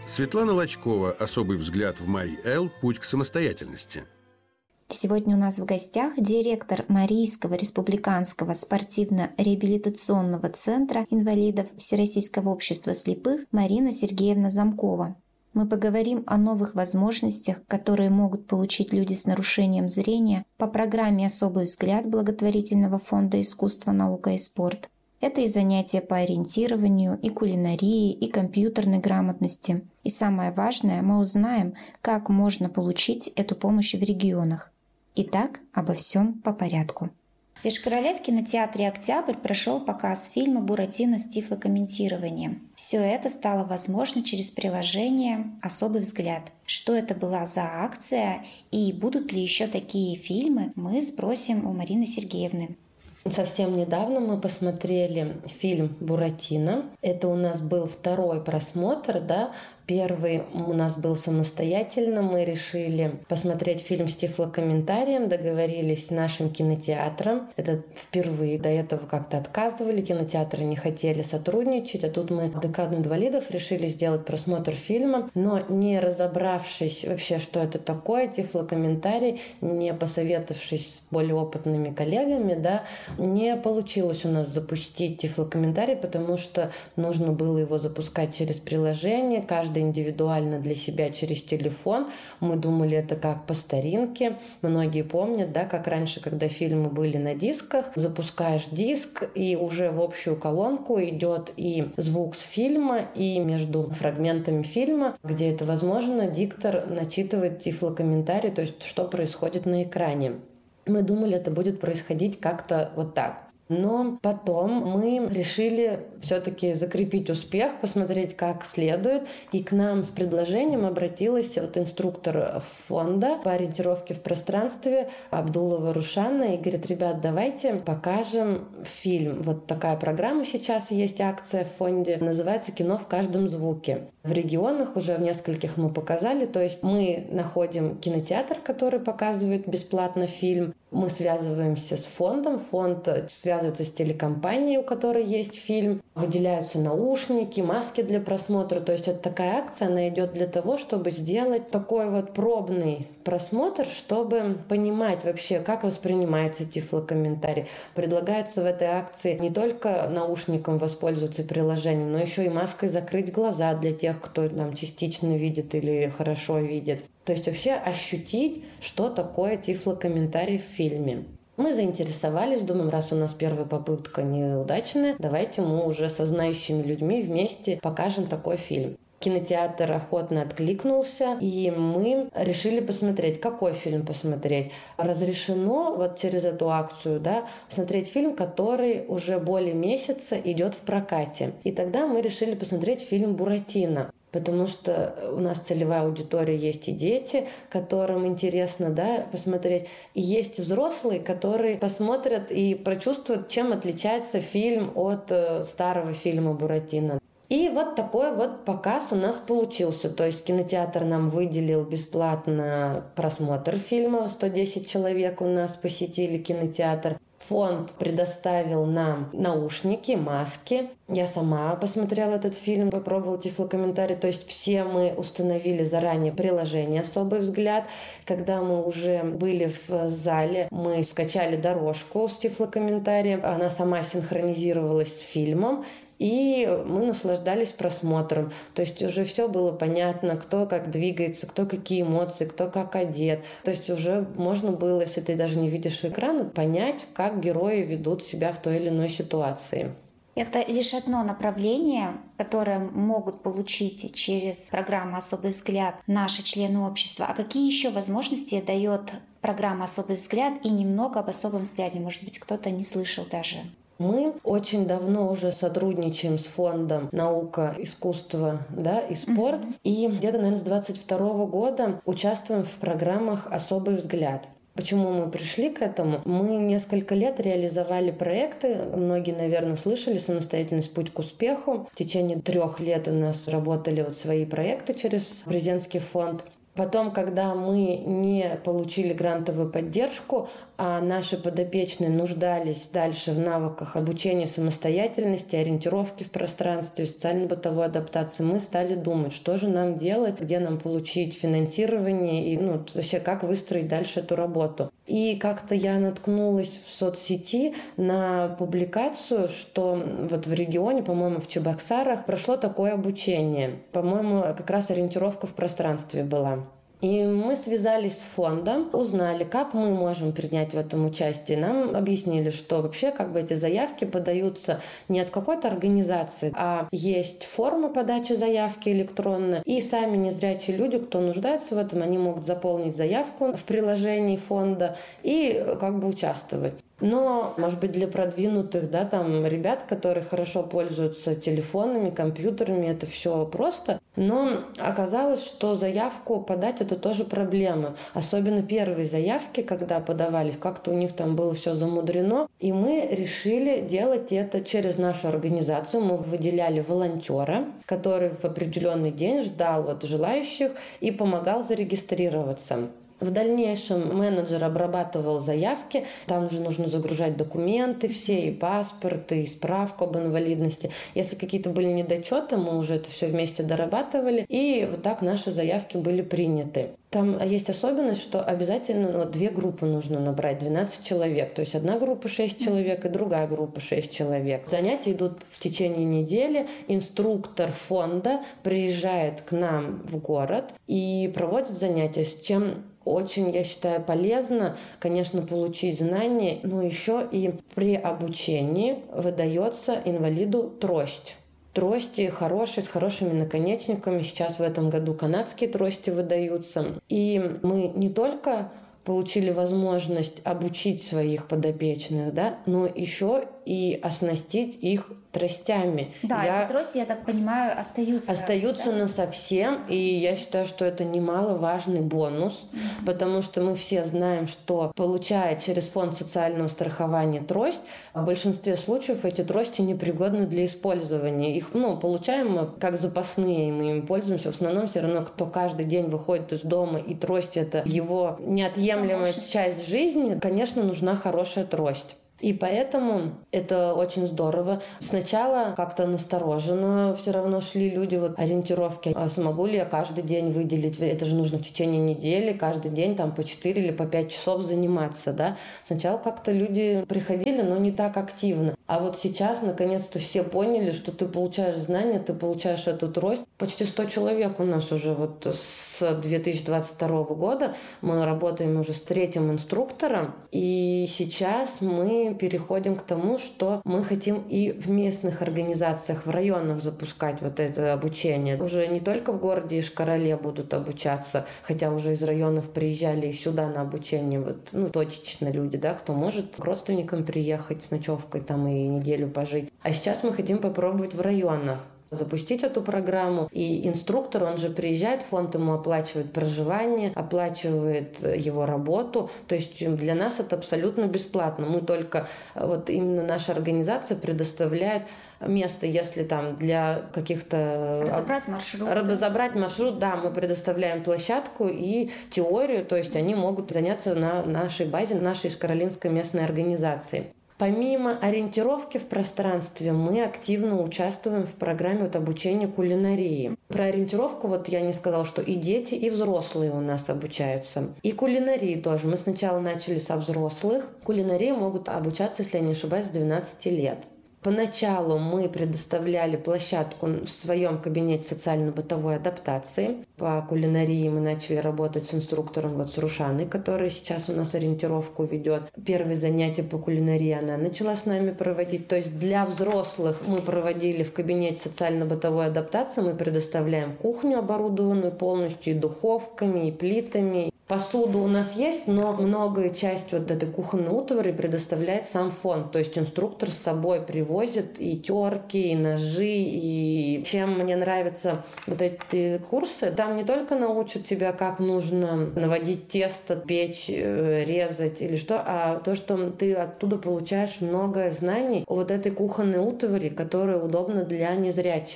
Светлана Лачкова. Особый взгляд в Марий Эл. Путь к самостоятельности. Сегодня у нас в гостях директор Марийского республиканского спортивно-реабилитационного центра инвалидов Всероссийского общества слепых Марина Сергеевна Замкова. Мы поговорим о новых возможностях, которые могут получить люди с нарушением зрения по программе «Особый взгляд» благотворительного фонда «Искусство, наука и спорт». Это и занятия по ориентированию, и кулинарии, и компьютерной грамотности. И самое важное, мы узнаем, как можно получить эту помощь в регионах. Итак, обо всем по порядку. В Йошкар-Оле в кинотеатре «Октябрь» прошел показ фильма «Буратино» с тифлокомментированием. Все это стало возможно через приложение «Особый взгляд». Что это была за акция и будут ли еще такие фильмы, мы спросим у Марины Сергеевны. Совсем недавно мы посмотрели фильм «Буратино». Это у нас был второй просмотр, да. Первый у нас был самостоятельно. Мы решили посмотреть фильм с тифлокомментарием, договорились с нашим кинотеатром. Это впервые. До этого как-то отказывали, кинотеатры не хотели сотрудничать. А тут мы в декаду инвалидов решили сделать просмотр фильма, но не разобравшись вообще, что это такое, тифлокомментарий, не посоветовавшись с более опытными коллегами, да, не получилось у нас запустить тифлокомментарий, потому что нужно было его запускать через приложение, каждый индивидуально для себя через телефон. Мы думали, это как по старинке. Многие помнят, да, как раньше, когда фильмы были на дисках, запускаешь диск, и уже в общую колонку идет и звук с фильма, и между фрагментами фильма, где это возможно, диктор начитывает тифлокомментарий, то есть что происходит на экране. Мы думали, это будет происходить как-то вот так. Но потом мы решили все-таки закрепить успех, посмотреть как следует. И к нам с предложением обратилась инструктор фонда по ориентировке в пространстве Абдулова Рушана и говорит: ребят, давайте покажем фильм. Вот такая программа сейчас есть, акция в фонде, называется «Кино в каждом звуке». В регионах уже в нескольких мы показали, то есть мы находим кинотеатр, который показывает бесплатно фильм, мы связываемся с фондом, фонд связывается с телекомпанией, у которой есть фильм, выделяются наушники, маски для просмотра, то есть это такая акция, она идет для того, чтобы сделать такой вот пробный просмотр, чтобы понимать вообще, как воспринимается тифлокомментарий. Предлагается в этой акции не только наушником воспользоваться приложением, но еще и маской закрыть глаза для тех, кто там частично видит или хорошо видит. То есть вообще ощутить, что такое тифлокомментарий в фильме. Мы заинтересовались, думаем, раз у нас первая попытка неудачная, давайте мы уже со знающими людьми вместе покажем такой фильм. Кинотеатр охотно откликнулся, и мы решили посмотреть, какой фильм посмотреть. Разрешено вот через эту акцию, да, смотреть фильм, который уже более месяца идет в прокате. И тогда мы решили посмотреть фильм «Буратино». Потому что у нас целевая аудитория есть и дети, которым интересно, да, посмотреть. И есть взрослые, которые посмотрят и прочувствуют, чем отличается фильм от старого фильма «Буратино». И вот такой вот показ у нас получился. То есть кинотеатр нам выделил бесплатно просмотр фильма. 110 человек у нас посетили кинотеатр. Фонд предоставил нам наушники, маски. Я сама посмотрела этот фильм, попробовала тифлокомментарий. То есть все мы установили заранее приложение «Особый взгляд». Когда мы уже были в зале, мы скачали дорожку с тифлокомментарием. Она сама синхронизировалась с фильмом. И мы наслаждались просмотром. То есть уже все было понятно, кто как двигается, кто какие эмоции, кто как одет. То есть уже можно было, если ты даже не видишь экрана, понять, как герои ведут себя в той или иной ситуации. Это лишь одно направление, которое могут получить через программу «Особый взгляд» наши члены общества. А какие еще возможности дает программа «Особый взгляд» и немного об «Особом взгляде»? Может быть, кто-то не слышал даже. Мы очень давно уже сотрудничаем с фондом «Наука, искусство, да, и спорт». И где-то, наверное, с 2022 года участвуем в программах «Особый взгляд». Почему мы пришли к этому? Мы несколько лет реализовали проекты. Многие, наверное, слышали «Самостоятельность. Путь к успеху». В течение 3 лет у нас работали вот свои проекты через президентский фонд. Потом, когда мы не получили грантовую поддержку, а наши подопечные нуждались дальше в навыках обучения самостоятельности, ориентировки в пространстве, социально-бытовой адаптации, мы стали думать, что же нам делать, где нам получить финансирование и вообще как выстроить дальше эту работу. И как-то я наткнулась в соцсети на публикацию, что вот в регионе, по-моему, в Чебоксарах прошло такое обучение. По-моему, как раз ориентировка в пространстве была. И мы связались с фондом, узнали, как мы можем принять в этом участие. Нам объяснили, что вообще эти заявки подаются не от какой-то организации, а есть форма подачи заявки электронная. И сами незрячие люди, кто нуждается в этом, они могут заполнить заявку в приложении фонда и участвовать. Но, может быть, для продвинутых, ребят, которые хорошо пользуются телефонами, компьютерами, это все просто. Но оказалось, что заявку подать — это тоже проблема. Особенно первые заявки, когда подавались, как-то у них там было все замудрено. И мы решили делать это через нашу организацию. Мы выделяли волонтера, который в определенный день ждал желающих и помогал зарегистрироваться. В дальнейшем менеджер обрабатывал заявки, там же нужно загружать документы все, и паспорт, и справку об инвалидности. Если какие-то были недочеты, мы уже это все вместе дорабатывали, и вот так наши заявки были приняты. Там есть особенность, что обязательно 2 группы нужно набрать, 12 человек. То есть одна группа 6 человек и другая группа 6 человек. Занятия идут в течение недели. Инструктор фонда приезжает к нам в город и проводит занятия, с чем очень, я считаю, полезно, конечно, получить знания, но еще и при обучении выдается инвалиду трость. Трости хорошие, с хорошими наконечниками. Сейчас в этом году канадские трости выдаются. И мы не только получили возможность обучить своих подопечных, но еще и оснастить их тростями. Да, эти трости, я так понимаю, остаются насовсем, и я считаю, что это немаловажный бонус, потому что мы все знаем, что, получая через фонд социального страхования трость, в большинстве случаев эти трости непригодны для использования. Их получаем мы как запасные, мы им пользуемся. В основном все равно, кто каждый день выходит из дома, и трость — это его неотъемлемая часть жизни, конечно, нужна хорошая трость. И поэтому это очень здорово. Сначала как-то настороженно все равно шли люди ориентировки. А смогу ли я каждый день выделить? Это же нужно в течение недели, каждый день по 4 или по 5 часов заниматься, Сначала как-то люди приходили, но не так активно. А сейчас, наконец-то, все поняли, что ты получаешь знания, ты получаешь эту трость. Почти 100 человек у нас уже с 2022 года. Мы работаем уже с 3-м инструктором. И сейчас мы переходим к тому, что мы хотим и в местных организациях, в районах запускать это обучение. Уже не только в городе Ишкарале будут обучаться, хотя уже из районов приезжали и сюда на обучение точечно люди, кто может к родственникам приехать с ночевкой и неделю пожить. А сейчас мы хотим попробовать в районах запустить эту программу. И инструктор, он же приезжает, фонд ему оплачивает проживание, оплачивает его работу. То есть для нас это абсолютно бесплатно. Мы только, именно наша организация предоставляет место, если для каких-то... Разобрать маршрут, мы предоставляем площадку и теорию, то есть они могут заняться на нашей базе, нашей Ишкаралинской местной организации. Помимо ориентировки в пространстве, мы активно участвуем в программе обучения кулинарии. Про ориентировку я не сказала, что и дети, и взрослые у нас обучаются. И кулинарии тоже. Мы сначала начали со взрослых. Кулинарии могут обучаться, если я не ошибаюсь, с 12 лет. Поначалу мы предоставляли площадку в своем кабинете социально-бытовой адаптации. По кулинарии мы начали работать с инструктором с Рушаной, которая сейчас у нас ориентировку ведет. Первые занятия по кулинарии она начала с нами проводить. То есть для взрослых мы проводили в кабинете социально-бытовой адаптации. Мы предоставляем кухню, оборудованную полностью и духовками, и плитами. Посуду у нас есть, но многое часть этой кухонной утвари предоставляет сам фонд. То есть инструктор с собой привозит и терки, и ножи. И чем мне нравятся эти курсы, там не только научат тебя, как нужно наводить тесто, печь, резать или что, а то, что ты оттуда получаешь много знаний о этой кухонной утвари, которая удобна для незрячих.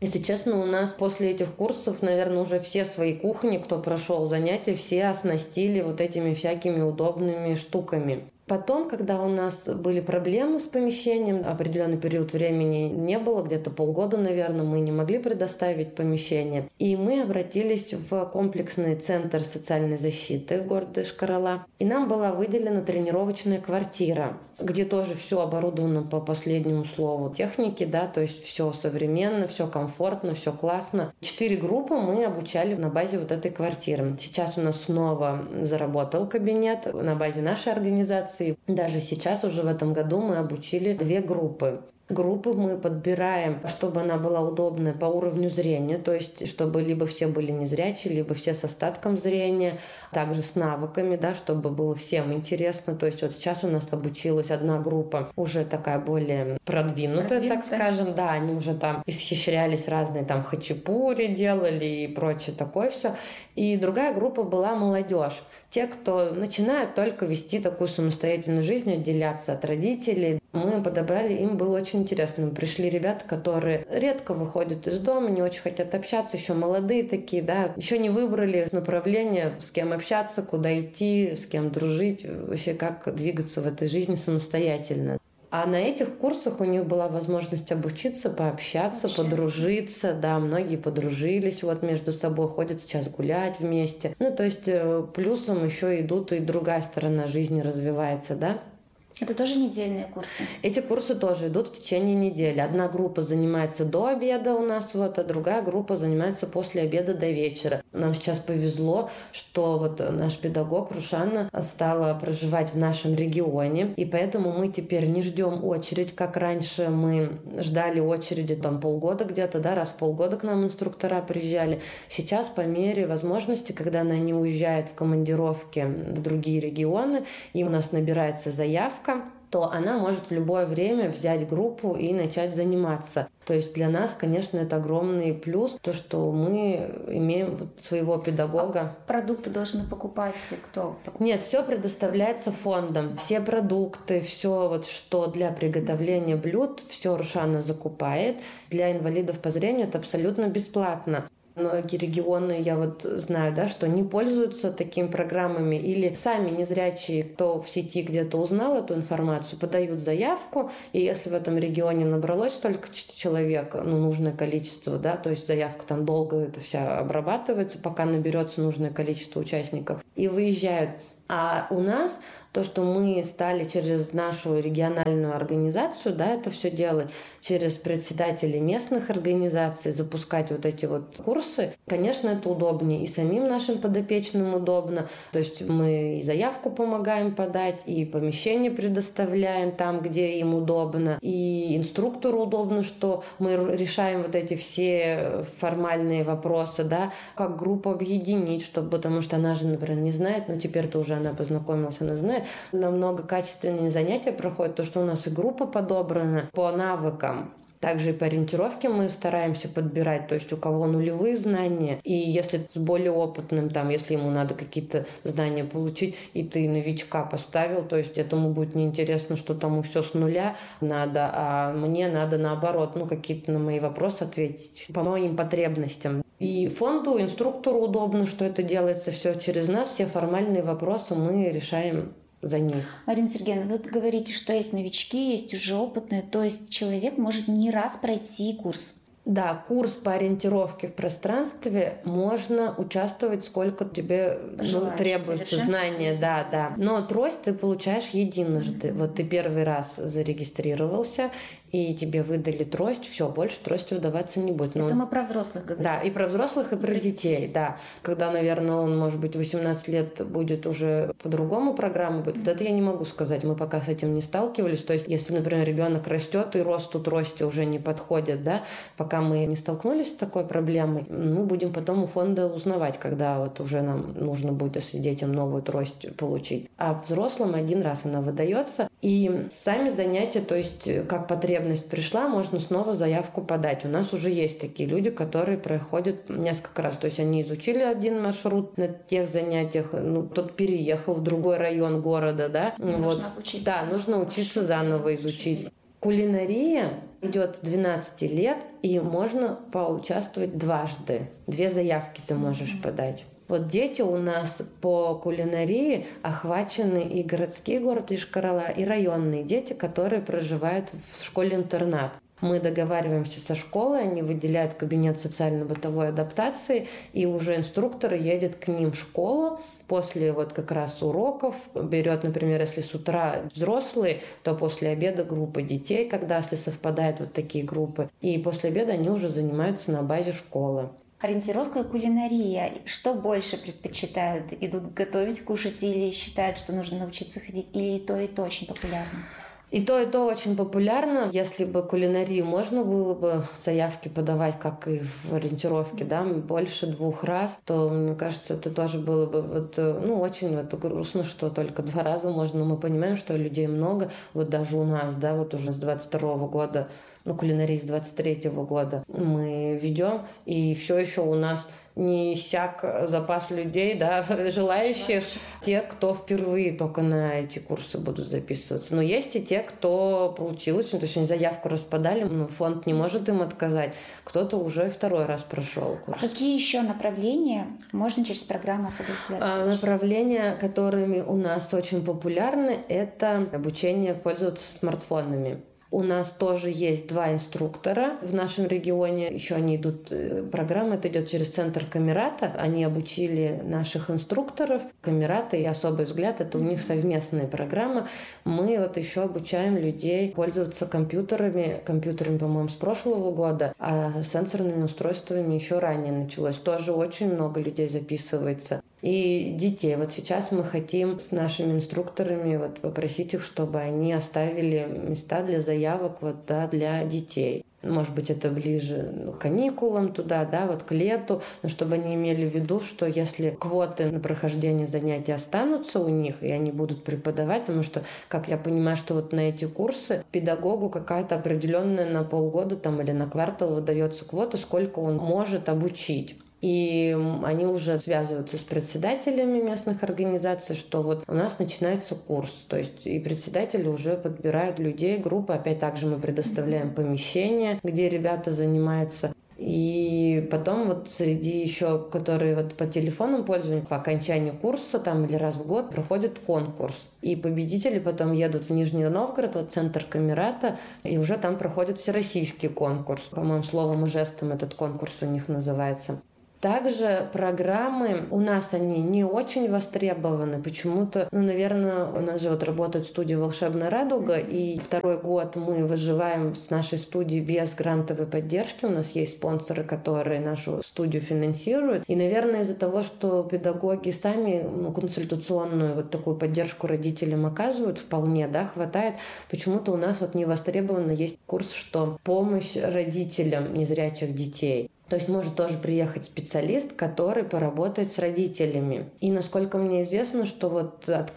Если честно, у нас после этих курсов, наверное, уже все свои кухни, кто прошел занятия, все оснастили вот этими всякими удобными штуками. Потом, когда у нас были проблемы с помещением, определенный период времени не было, где-то полгода, наверное, мы не могли предоставить помещение. И мы обратились в комплексный центр социальной защиты города Йошкар-Ола. И нам была выделена тренировочная квартира, где тоже все оборудовано по последнему слову техники, да, то есть все современно, все комфортно, все классно. 4 группы мы обучали на базе вот этой квартиры. Сейчас у нас снова заработал кабинет на базе нашей организации. Даже сейчас, уже в этом году, мы обучили 2 группы. Группы мы подбираем, чтобы она была удобная по уровню зрения, то есть чтобы либо все были незрячие, либо все с остатком зрения, также с навыками, да, чтобы было всем интересно. То есть вот сейчас у нас обучилась одна группа, уже такая более продвинутая, так скажем, да, они уже там исхищрялись, разные там хачапури делали и прочее такое все. И другая группа была молодежь. Те, кто начинает только вести такую самостоятельную жизнь, отделяться от родителей. Мы подобрали, им было очень интересно. Пришли ребята, которые редко выходят из дома, не очень хотят общаться, еще молодые такие, да, еще не выбрали направление, с кем общаться, куда идти, с кем дружить, вообще как двигаться в этой жизни самостоятельно. А на этих курсах у них была возможность обучиться, пообщаться, подружиться. Да, многие подружились вот между собой, ходят сейчас гулять вместе. Ну, то есть плюсом еще идут и другая сторона жизни развивается, да. Это тоже недельные курсы? Эти курсы тоже идут в течение недели. Одна группа занимается до обеда у нас, вот, а другая группа занимается после обеда до вечера. Нам сейчас повезло, что вот наш педагог Рушана стала проживать в нашем регионе, и поэтому мы теперь не ждем очередь, как раньше мы ждали очереди там полгода где-то, да, раз в полгода к нам инструктора приезжали. Сейчас по мере возможности, когда она не уезжает в командировки в другие регионы, и у нас набирается заявка, то она может в любое время взять группу и начать заниматься. То есть для нас, конечно, это огромный плюс, то, что мы имеем своего педагога. А продукты должны покупать кто? Нет, все предоставляется фондом. Все продукты, все вот, что для приготовления блюд, все Рушана закупает. Для инвалидов по зрению это абсолютно бесплатно. Многие регионы, я вот знаю, да, что не пользуются такими программами или сами незрячие, кто в сети где-то узнал эту информацию, подают заявку, и если в этом регионе набралось столько человек, ну, нужное количество, да, то есть заявка там долго это вся обрабатывается, пока наберется нужное количество участников, и выезжают. А у нас то, что мы стали через нашу региональную организацию, да, это все делать, через председателей местных организаций, запускать вот эти вот курсы, конечно, это удобнее. И самим нашим подопечным удобно. То есть мы и заявку помогаем подать, и помещение предоставляем там, где им удобно, и инструктору удобно, что мы решаем вот эти все формальные вопросы, да, как группу объединить, чтобы, потому что она же, например, не знает, но теперь-то уже она познакомилась, она знает. Намного качественнее занятия проходят, то, что у нас и группа подобрана по навыкам. Также и по ориентировке мы стараемся подбирать, то есть у кого нулевые знания, и если с более опытным, там, если ему надо какие-то знания получить, и ты новичка поставил, то есть этому будет неинтересно, что тому все с нуля надо, а мне надо наоборот, ну, какие-то на мои вопросы ответить по моим потребностям. И фонду, инструктору удобно, что это делается все через нас, все формальные вопросы мы решаем за них. Марина Сергеевна, вы говорите, что есть новички, есть уже опытные, то есть человек может не раз пройти курс. Да, курс по ориентировке в пространстве можно участвовать, сколько тебе требуется знания, да. Но трость ты получаешь единожды. Вот ты первый раз зарегистрировался, и тебе выдали трость, все, больше трости выдаваться не будет. Это мы про взрослых говорим. Да, и про взрослых, и про детей, да. Когда, наверное, он, может быть, 18 лет будет уже по-другому программа будет, вот это я не могу сказать, мы пока с этим не сталкивались. То есть, если, например, ребенок растет, и росту трости уже не подходит, да, пока мы не столкнулись с такой проблемой, мы будем потом у фонда узнавать, когда вот уже нам нужно будет, если детям новую трость получить. А взрослым один раз она выдается, и сами занятия, то есть, как потребность пришла, можно снова заявку подать. У нас уже есть такие люди, которые проходят несколько раз. То есть они изучили один маршрут на тех занятиях, ну, кто-то переехал в другой район города, да. Нужно учиться. Да, нужно учиться заново изучить. Кулинария идет 12 лет, и можно поучаствовать дважды. 2 заявки ты можешь подать. Вот дети у нас по кулинарии охвачены и городские города Йошкар-Олы, и районные дети, которые проживают в школе-интернат. Мы договариваемся со школой, они выделяют кабинет социально-бытовой адаптации, и уже инструктор едет к ним в школу после вот как раз уроков, берет, например, если с утра взрослые, то после обеда группа детей, когда если совпадают вот такие группы, и после обеда они уже занимаются на базе школы. Ориентировка и кулинария. Что больше предпочитают? Идут готовить, кушать или считают, что нужно научиться ходить? Или и то очень популярно? И то очень популярно. Если бы кулинарию можно было бы заявки подавать, как и в ориентировке, да, больше 2 раз, то, мне кажется, это тоже было бы очень грустно, что только 2 раза можно. Мы понимаем, что людей много. Вот даже у нас, да, вот уже с 22 года, кулинарии с 23 года мы ведем, и все еще у нас не иссяк запас людей, да, желающих, те, кто впервые только на эти курсы будут записываться. Но есть и те, кто получилось, то есть они заявку расподали, но фонд не может им отказать. Кто-то уже 2-й раз прошел курс. А какие еще направления можно через программу «Особый взгляд»? Направления, которыми у нас очень популярны, это обучение пользоваться смартфонами. У нас тоже есть 2 инструктора в нашем регионе. Еще они идут, программа это идет через центр Камерата. Они обучили наших инструкторов. Камерата и «Особый взгляд» — это у них совместная программа. Мы вот еще обучаем людей пользоваться компьютерами, по-моему, с прошлого года, а сенсорными устройствами еще ранее началось. Тоже очень много людей записывается. И детей. Вот сейчас мы хотим с нашими инструкторами попросить их, чтобы они оставили места для заявок для детей. Может быть, это ближе к каникулам туда, к лету, но чтобы они имели в виду, что если квоты на прохождение занятий останутся у них, и они будут преподавать, потому что, как я понимаю, что на эти курсы педагогу какая-то определенная на полгода или на квартал выдается квота, сколько он может обучить. И они уже связываются с председателями местных организаций, что у нас начинается курс. То есть и председатели уже подбирают людей, группы. Опять также мы предоставляем помещение, где ребята занимаются. И потом среди еще, которые по телефонному пользованию, по окончанию курса или раз в год проходит конкурс. И победители потом едут в Нижний Новгород, центр Камерата, и уже там проходит всероссийский конкурс. По-моему, словом и жестом этот конкурс у них называется. Также программы у нас они не очень востребованы. Почему-то, наверное, у нас же работает студия «Волшебная радуга», и 2-й год мы выживаем с нашей студией без грантовой поддержки. У нас есть спонсоры, которые нашу студию финансируют. И, наверное, из-за того, что педагоги сами консультационную такую поддержку родителям оказывают, вполне, хватает. Почему-то у нас не востребовано есть курс, что помощь родителям незрячих детей. То есть может тоже приехать специалист, который поработает с родителями. И насколько мне известно, что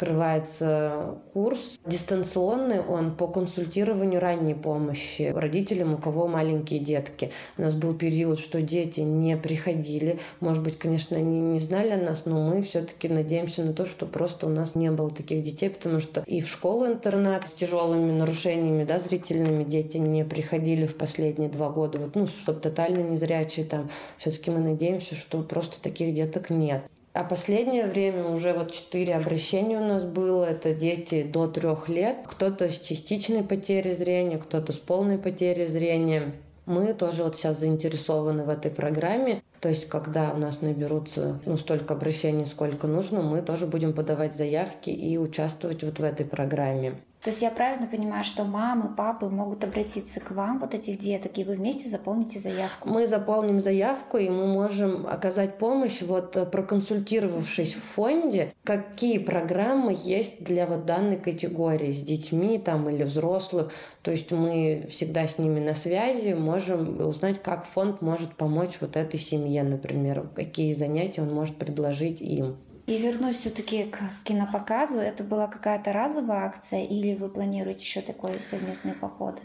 открывается курс дистанционный, он по консультированию ранней помощи родителям, у кого маленькие детки. У нас был период, что дети не приходили. Может быть, конечно, они не знали о нас, но мы все-таки надеемся на то, что просто у нас не было таких детей, потому что и в школу-интернат с тяжелыми нарушениями, зрительными дети не приходили в последние 2 года, чтобы тотально незрячие. Все-таки мы надеемся, что просто таких деток нет. А последнее время уже 4 обращения у нас было. Это дети до 3 лет. Кто-то с частичной потерей зрения, кто-то с полной потерей зрения. Мы тоже сейчас заинтересованы в этой программе. То есть, когда у нас наберутся столько обращений, сколько нужно, мы тоже будем подавать заявки и участвовать в этой программе. То есть я правильно понимаю, что мамы, папы могут обратиться к вам, этих деток, и вы вместе заполните заявку? Мы заполним заявку, и мы можем оказать помощь, проконсультировавшись в фонде, какие программы есть для данной категории с детьми или взрослых. То есть мы всегда с ними на связи, можем узнать, как фонд может помочь этой семье, например, какие занятия он может предложить им. И вернусь все-таки к кинопоказу. Это была какая-то разовая акция или вы планируете еще такой совместные походы?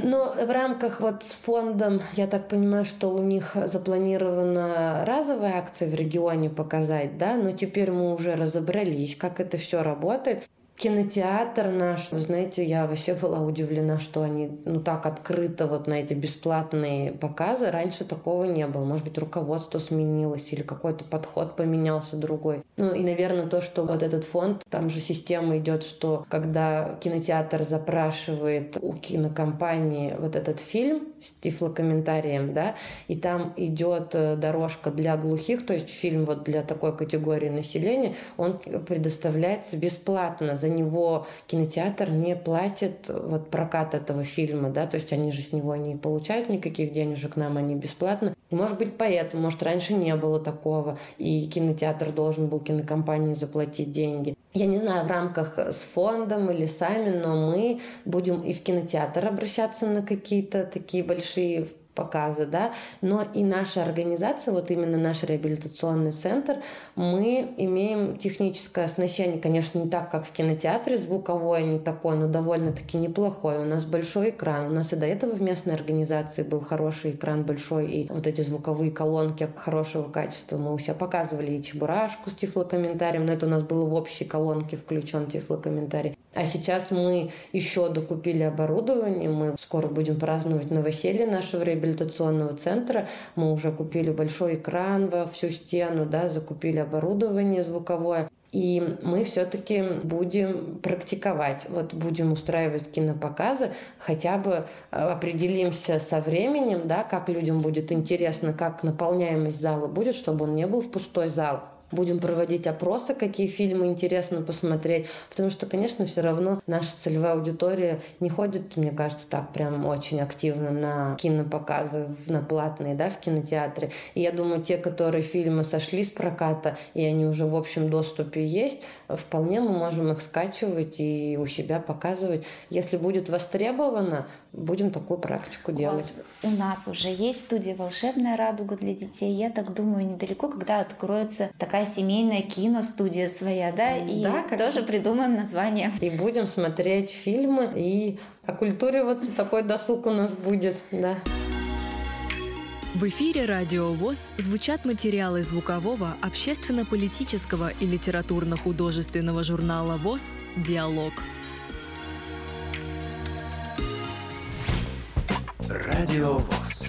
В рамках с фондом, я так понимаю, что у них запланирована разовая акция в регионе показать, но теперь мы уже разобрались, как это все работает. Кинотеатр наш, вы знаете, я вообще была удивлена, что они так открыто вот на эти бесплатные показы. Раньше такого не было. Может быть, руководство сменилось или какой-то подход поменялся другой. И, наверное, то, что вот этот фонд, там же система идет, что когда кинотеатр запрашивает у кинокомпании вот этот фильм с тифлокомментарием, да, и там идет дорожка для глухих, то есть фильм вот для такой категории населения, он предоставляется бесплатно. За него кинотеатр не платит вот прокат этого фильма, да, то есть они же с него не получают никаких денежек, нам они бесплатно. И, может быть, поэтому, может, раньше не было такого, и кинотеатр должен был кинокомпании заплатить деньги. Я не знаю, в рамках с фондом или сами, но мы будем и в кинотеатр обращаться на какие-то такие большие показы, да, но и наша организация, вот именно наш реабилитационный центр, мы имеем техническое оснащение, конечно, не так, как в кинотеатре, звуковое не такое, но довольно-таки неплохое. У нас большой экран, у нас и до этого в местной организации был хороший экран большой, и вот эти звуковые колонки хорошего качества мы у себя показывали, и Чебурашку с тифлокомментарием, но это у нас было в общей колонке включен тифлокомментарий. А сейчас мы еще докупили оборудование, мы скоро будем праздновать новоселье нашего реабилитационного центра. Мы уже купили большой экран во всю стену, да, закупили оборудование звуковое. И мы все-таки будем практиковать, вот будем устраивать кинопоказы, хотя бы определимся со временем, да, как людям будет интересно, как наполняемость зала будет, чтобы он не был в пустой зал. Будем проводить опросы, какие фильмы интересно посмотреть, потому что, конечно, все равно наша целевая аудитория не ходит, мне кажется, так прям очень активно на кинопоказы, на платные, да, в кинотеатре. И я думаю, те, которые фильмы сошли с проката, и они уже в общем доступе есть, вполне мы можем их скачивать и у себя показывать. Если будет востребовано, будем такую практику делать. У нас уже есть студия «Волшебная радуга» для детей. Я так думаю, недалеко, когда откроется такая семейная киностудия своя, да, и тоже придумаем название. И будем смотреть фильмы, и окультуриваться, такой досуг у нас будет, да. В эфире «Радио ВОС» звучат материалы звукового, общественно-политического и литературно-художественного журнала ВОС «Диалог». Радио ВОС.